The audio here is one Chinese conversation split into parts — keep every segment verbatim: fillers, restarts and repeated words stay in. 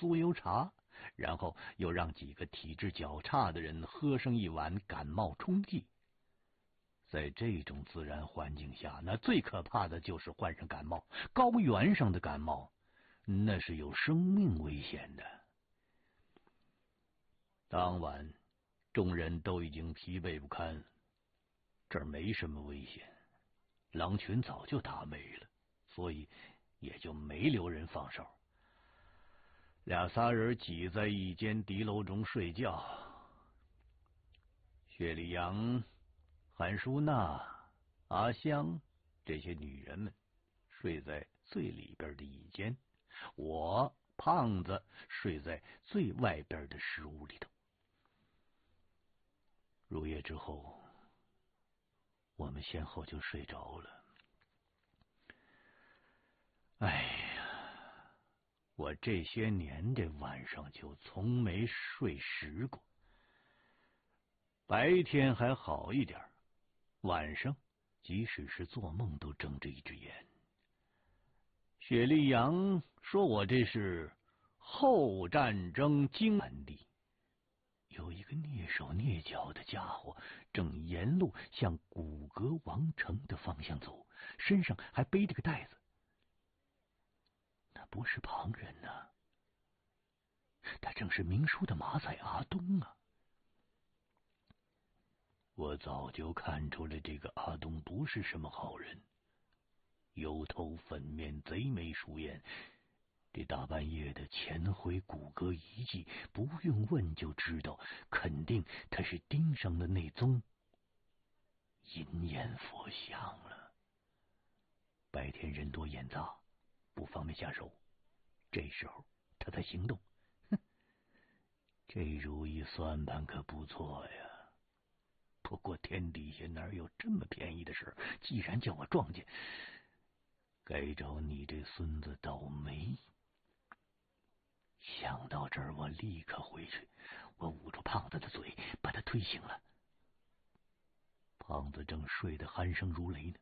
酥油茶，然后又让几个体质较差的人喝上一碗感冒冲剂。在这种自然环境下，那最可怕的就是患上感冒。高原上的感冒，那是有生命危险的。当晚，众人都已经疲惫不堪，这儿没什么危险，狼群早就打没了，所以也就没留人放哨。俩仨人挤在一间敌楼中睡觉，薛丽阳、韩淑娜、阿香这些女人们睡在最里边的一间，我胖子睡在最外边的石屋里头。入夜之后，我们先后就睡着了。哎呀，我这些年这晚上就从没睡实过。白天还好一点，晚上即使是做梦都睁着一只眼。雪莉杨说我这是后战争经验地，有一个蹑手蹑脚的家伙正沿路向古格王城的方向走，身上还背着个袋子。那不是旁人呐、啊，他正是明叔的马仔阿东啊！我早就看出来，这个阿东不是什么好人，油头粉面，贼眉鼠眼。这大半夜的潜回古阁遗迹，不用问就知道，肯定他是盯上了那宗银焰佛像了。白天人多眼杂，不方便下手，这时候他才行动。哼，这如意算盘可不错呀。不过天底下哪有这么便宜的事？既然叫我撞见，该找你这孙子倒霉。想到这儿，我立刻回去，我捂住胖子的嘴，把他推醒了。胖子正睡得鼾声如雷呢，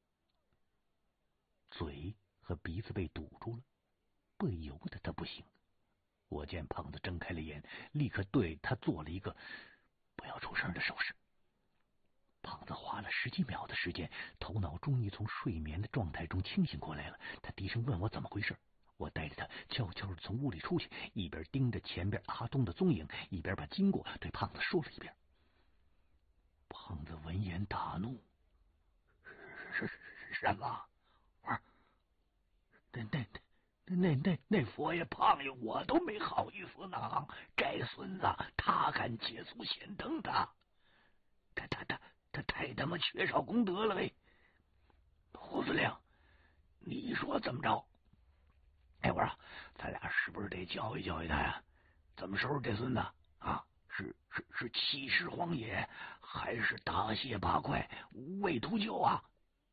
嘴和鼻子被堵住了，不由得他不醒。我见胖子睁开了眼，立刻对他做了一个不要出声的手势。胖子花了十几秒的时间，头脑终于从睡眠的状态中清醒过来了。他低声问我怎么回事。我带着他悄悄地从屋里出去，一边盯着前边阿东的踪影，一边把经过对胖子说了一遍。胖子闻言大怒：“是是什么？我说那那那那那那佛爷胖爷我都没好意思呢，这孙子他敢捷足先登的，他他他他太他妈缺少功德了呗！胡司令，你说怎么着？哎，我说咱俩是不是得教育教育他呀？怎么收拾这孙子啊？是是是弃尸荒野，还是大卸八块无畏图救啊？”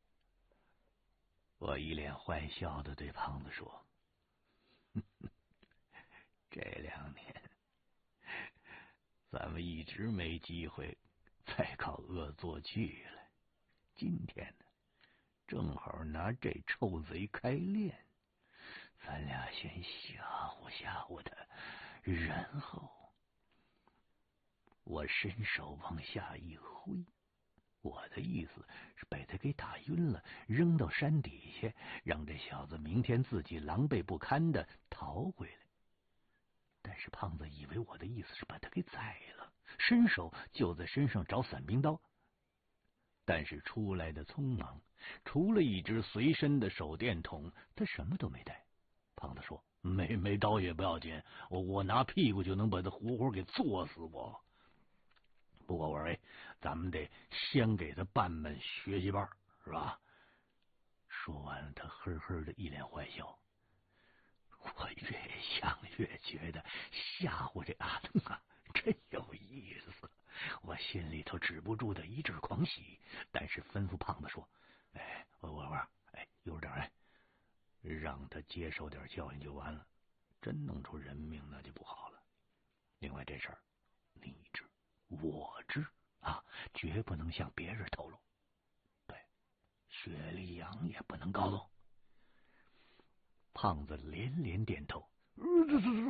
我一脸坏笑的对胖子说：“呵呵，这两年咱们一直没机会再搞恶作剧了，今天呢，正好拿这臭贼开练。咱俩先吓唬吓唬他，然后我伸手往下一挥，我的意思是把他给打晕了，扔到山底下，让这小子明天自己狼狈不堪的逃回来。但是胖子以为我的意思是把他给宰了，伸手就在身上找伞兵刀，但是出来的匆忙，除了一只随身的手电筒，他什么都没带。胖子说：“没没刀也不要紧，我我拿屁股就能把他活活给作死我。不过我说，哎，咱们得先给他办办学习班，是吧？”说完了，他呵呵的一脸坏笑。我越想越觉得吓唬这阿东啊真有意思，我心里头止不住的一阵狂喜，但是吩咐胖子说：“哎，我我我，哎，有点哎。”让他接受点教训就完了，真弄出人命那就不好了。另外这事儿你知我知啊，绝不能向别人透露。对，雪莉杨也不能告诉。胖子连连点头，